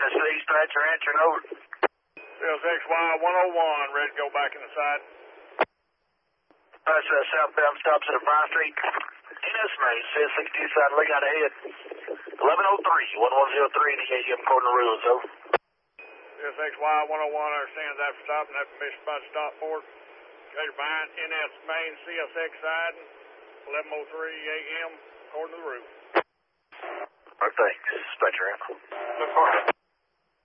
Tennessee, dispatcher answering over. CSXY 101, ready to go back in the side. That's southbound stops at 5th Street. NS Main, says 62 side, leg out ahead. 1103, 1103 in the AM, according to rules, over. CSXY 101 understands after stopping, that permission by the stop board. Cater behind NS Main, CSX side, 1103 AM, according to the route. Thanks, dispatcher answer.